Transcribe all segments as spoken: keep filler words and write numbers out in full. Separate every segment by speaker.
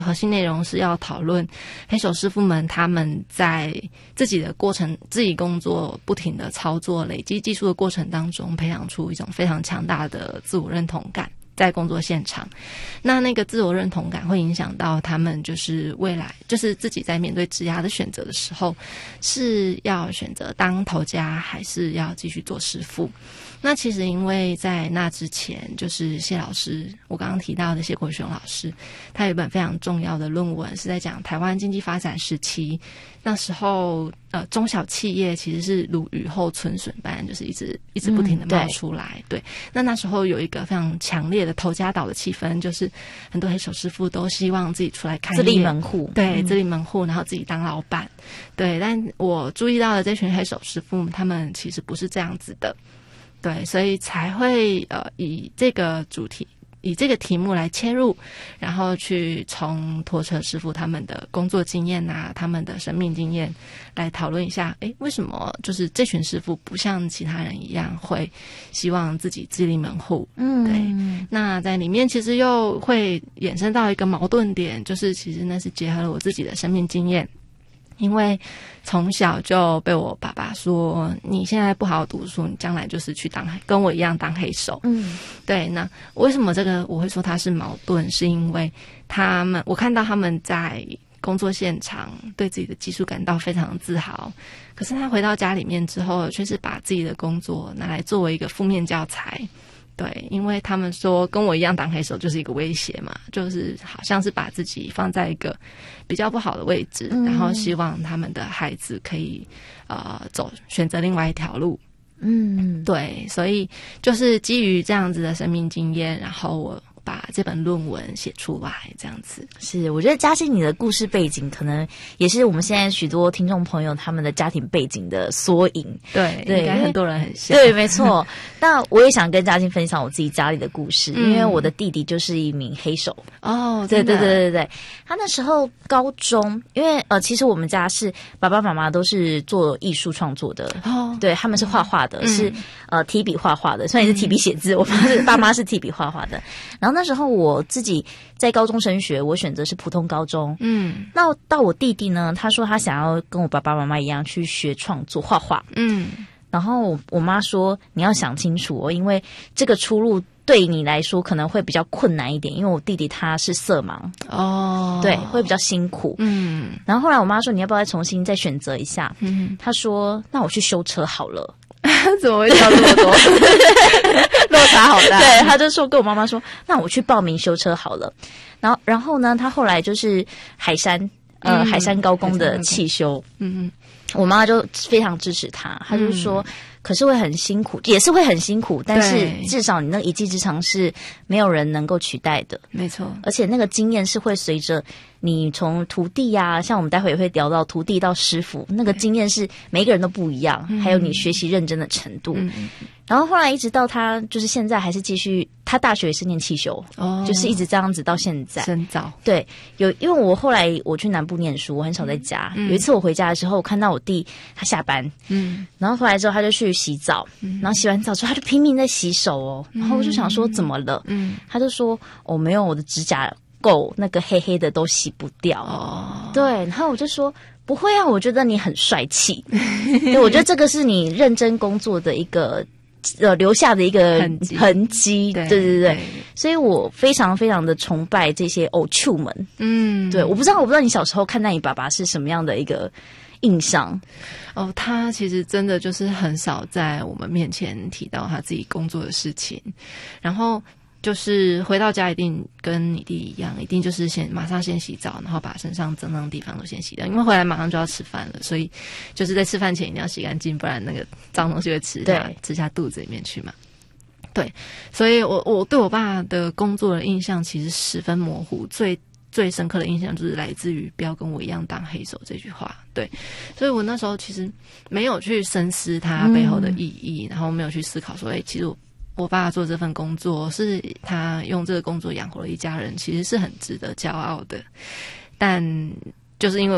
Speaker 1: 核心内容是要讨论黑手师傅们他们在自己的过程、自己工作不停的操作、累积技术的过程当中，培养出一种非常强大的自我认同感。在工作现场，那那个自我认同感会影响到他们，就是未来，就是自己在面对职涯的选择的时候，是要选择当头家，还是要继续做师傅？那其实因为在那之前，就是谢老师，我刚刚提到的谢国雄老师，他有一本非常重要的论文，是在讲台湾经济发展时期，那时候呃中小企业其实是如雨后春笋般，就是一直一直不停的冒出来。嗯、对, 对，那那时候有一个非常强烈的头家岛的气氛，就是很多黑手师傅都希望自己出来开业，
Speaker 2: 自立门户，
Speaker 1: 对，自立门户，然后自己当老板。对，但我注意到的这群黑手师傅，他们其实不是这样子的。对，所以才会呃以这个主题，以这个题目来切入，然后去从拖车师傅他们的工作经验啊，他们的生命经验来讨论一下，诶，为什么就是这群师傅不像其他人一样会希望自己自立门户？嗯，对。那在里面其实又会衍生到一个矛盾点，就是其实那是结合了我自己的生命经验。因为从小就被我爸爸说，你现在不好好读书，你将来就是去当跟我一样当黑手。嗯，对。那为什么这个我会说它是矛盾？是因为他们，我看到他们在工作现场对自己的技术感到非常自豪，可是他回到家里面之后，却是把自己的工作拿来作为一个负面教材。对，因为他们说跟我一样当黑手就是一个威胁嘛，就是好像是把自己放在一个比较不好的位置，嗯、然后希望他们的孩子可以呃走选择另外一条路。嗯，对，所以就是基于这样子的生命经验，然后我把这本论文写出来，这样子。
Speaker 2: 是，我觉得嘉欣你的故事背景可能也是我们现在许多听众朋友他们的家庭背景的缩影。
Speaker 1: 对，对，应该很多人很像。
Speaker 2: 对，没错。那我也想跟嘉欣分享我自己家里的故事，嗯、因为我的弟弟就是一名黑手。
Speaker 1: 哦，
Speaker 2: 对对对对对，他那时候高中，因为呃，其实我们家是爸爸妈妈都是做艺术创作的，哦，对，他们是画画的，嗯、是呃提笔画画的，虽然也是提笔写字，嗯、我妈是爸妈是提笔画画的，然后那时候我自己在高中升学，我选择是普通高中。嗯，那到我弟弟呢，他说他想要跟我爸爸妈妈一样去学创作画画。嗯，然后我妈说你要想清楚哦，因为这个出路对你来说可能会比较困难一点，因为我弟弟他是色盲哦，对，会比较辛苦。嗯，然后后来我妈说你要不要再重新再选择一下？嗯，她说那我去修车好了。
Speaker 1: 怎么会差这么多？落差好大。
Speaker 2: 对，他就说跟我妈妈说，那我去报名修车好了。然后，然后呢，他后来就是海山呃、嗯、海山高工的汽修。嗯嗯，我妈妈就非常支持他，他就说。嗯，可是会很辛苦，也是会很辛苦，但是至少你那一技之长是没有人能够取代的。
Speaker 1: 没错，
Speaker 2: 而且那个经验是会随着你从徒弟啊，像我们待会也会聊到徒弟到师傅，那个经验是每一个人都不一样，还有你学习认真的程度。嗯，然后后来一直到他就是现在还是继续，他大学也是念汽修，哦，就是一直这样子到现在。
Speaker 1: 深造。对，
Speaker 2: 有因为我后来我去南部念书，我很少在家。嗯，有一次我回家的时候，我看到我弟他下班，嗯，然后回来之后他就去洗澡，嗯，然后洗完澡之后他就拼命在洗手哦，然后我就想说怎么了？嗯，他就说哦没有，我的指甲垢那个黑黑的都洗不掉。哦，对，然后我就说不会啊，我觉得你很帅气。对，我觉得这个是你认真工作的一个。呃，留下的一个痕迹，痕迹对对 对, 对，所以我非常非常的崇拜这些偶像们。嗯，对，我不知道，我不知道你小时候看待你爸爸是什么样的一个印象？
Speaker 1: 哦，他其实真的就是很少在我们面前提到他自己工作的事情，然后。就是回到家一定跟你弟一样，一定就是先马上先洗澡，然后把身上脏脏的地方都先洗掉，因为回来马上就要吃饭了，所以就是在吃饭前一定要洗干净，不然那个脏东西会吃下吃下肚子里面去嘛。对，所以我我对我爸的工作的印象其实十分模糊，最最深刻的印象就是来自于不要跟我一样当黑手这句话。对，所以我那时候其实没有去深思它背后的意义，嗯，然后没有去思考说，哎，其实我我爸做这份工作是他用这个工作养活了一家人，其实是很值得骄傲的。但就是因为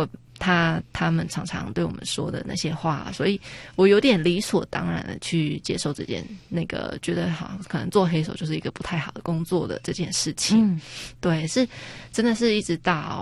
Speaker 1: 他他们常常对我们说的那些话，所以我有点理所当然的去接受这件那个觉得好像可能做黑手就是一个不太好的工作的这件事情。嗯，对，是真的是一直到